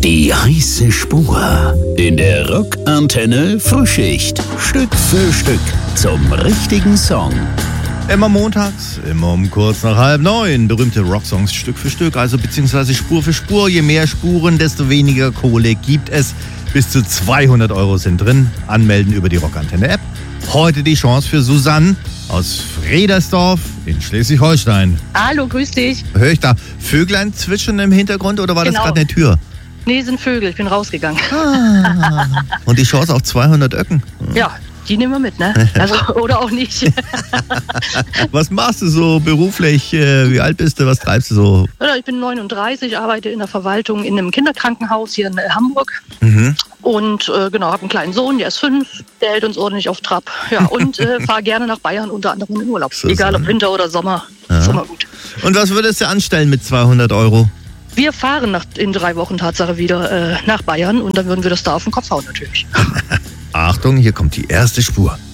Die heiße Spur in der Rockantenne Frühschicht. Stück für Stück zum richtigen Song. Immer montags, immer um kurz nach 8:30. Berühmte Rocksongs Stück für Stück, also beziehungsweise Spur für Spur. Je mehr Spuren, desto weniger Kohle gibt es. Bis zu 200 € sind drin. Anmelden über die Rockantenne-App. Heute die Chance für Susanne aus Fredersdorf in Schleswig-Holstein. Hallo, grüß dich. Hör ich da Vöglein zwitschern im Hintergrund oder war das gerade eine Tür? Nee, sind Vögel, ich bin rausgegangen. Und die Chance auf 200 Öcken? Ja, die nehmen wir mit, ne? Also, oder auch nicht. Was machst du so beruflich? Wie alt bist du? Was treibst du so? Ich bin 39, arbeite in der Verwaltung in einem Kinderkrankenhaus hier in Hamburg. Und habe einen kleinen Sohn, der ist 5, der hält uns ordentlich auf Trab. Ja, und fahre gerne nach Bayern, unter anderem in Urlaub. So, egal ob Winter oder Sommer, ist immer gut. Und was würdest du anstellen mit 200 €? Wir fahren in 3 Wochen Tatsache wieder nach Bayern und dann würden wir das da auf den Kopf hauen natürlich. Achtung, hier kommt die erste Spur.